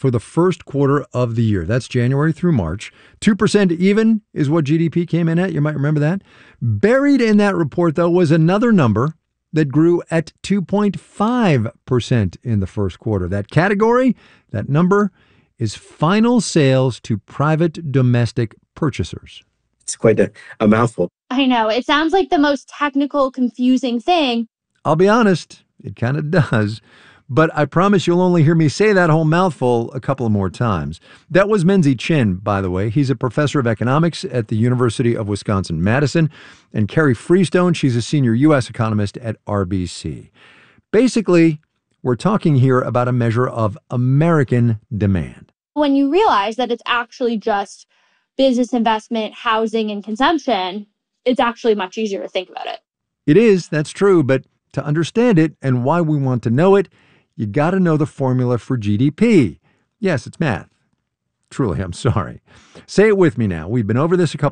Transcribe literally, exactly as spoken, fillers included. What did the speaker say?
for the first quarter of the year. That's January through March. two percent even is what G D P came in at. You might remember that. Buried in that report, though, was another number that grew at two point five percent in the first quarter. That category, that number, is final sales to private domestic purchasers. It's quite a, a mouthful. I know. It sounds like the most technical, confusing thing. I'll be honest, it kind of does. But I promise you'll only hear me say that whole mouthful a couple of more times. That was Menzie Chinn, by the way. He's a professor of economics at the University of Wisconsin-Madison. And Carrie Freestone, she's a senior U S economist at R B C. Basically, we're talking here about a measure of American demand. When you realize that it's actually just business investment, housing, and consumption, it's actually much easier to think about it. It is, that's true. But to understand it and why we want to know it, you got to know the formula for G D P. Yes, it's math. Truly, I'm sorry. Say it with me now. We've been over this a couple